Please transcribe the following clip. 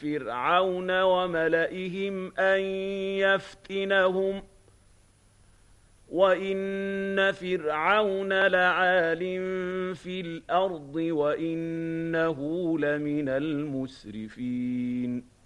فِرْعَوْنَ وَمَلَئِهِمْ أَن يَفْتِنَهُمْ ۚ وَإِنَّ فِرْعَوْنَ لَعَالٍ فِي الْأَرْضِ وَإِنَّهُ لَمِنَ الْمُسْرِفِينَ